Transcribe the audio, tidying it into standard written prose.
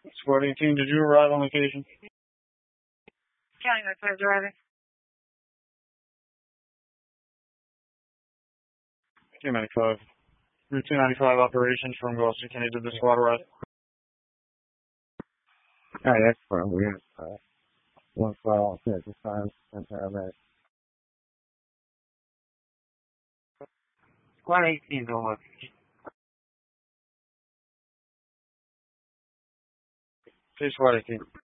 Squad 18, did you arrive on location? County 95 driving. T95. Route 295 operations from Gloucester County. Did the squad arrive? Hi, that's from weird. One call, this time, and paramedic. Squad 18 on location. Okay, Squad 18.